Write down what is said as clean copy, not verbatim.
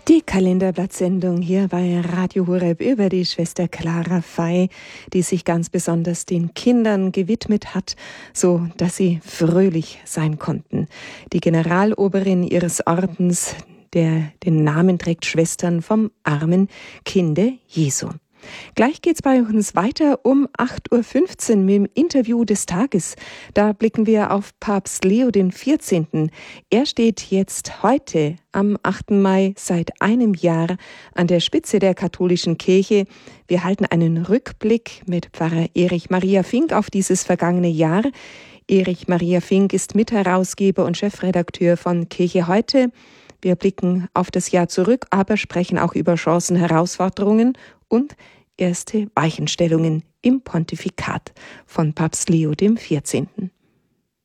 Die Kalenderblattsendung hier bei Radio Horeb über die Schwester Clara Fey, die sich ganz besonders den Kindern gewidmet hat, so dass sie fröhlich sein konnten. Die Generaloberin ihres Ordens, der den Namen trägt Schwestern vom armen Kinde Jesu. Gleich geht's bei uns weiter um 8.15 Uhr mit dem Interview des Tages. Da blicken wir auf Papst Leo XIV. Er steht jetzt heute am 8. Mai seit einem Jahr an der Spitze der katholischen Kirche. Wir halten einen Rückblick mit Pfarrer Erich Maria Fink auf dieses vergangene Jahr. Erich Maria Fink ist Mitherausgeber und Chefredakteur von Kirche heute. Wir blicken auf das Jahr zurück, aber sprechen auch über Chancen, Herausforderungen und erste Weichenstellungen im Pontifikat von Papst Leo XIV.